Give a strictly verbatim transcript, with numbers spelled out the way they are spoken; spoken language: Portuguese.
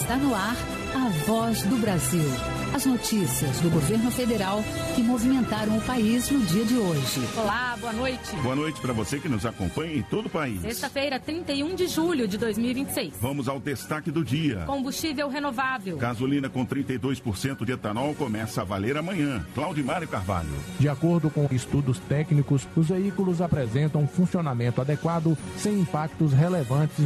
Está no ar a Voz do Brasil. As notícias do governo federal que movimentaram o país no dia de hoje. Olá, boa noite. Boa noite para você que nos acompanha em todo o país. Sexta-feira, trinta e um de julho de dois mil e vinte e seis. Vamos ao destaque do dia. Combustível renovável. Gasolina com trinta e dois por cento de etanol começa a valer amanhã. Claudimário Carvalho. De acordo com estudos técnicos, os veículos apresentam um funcionamento adequado sem impactos relevantes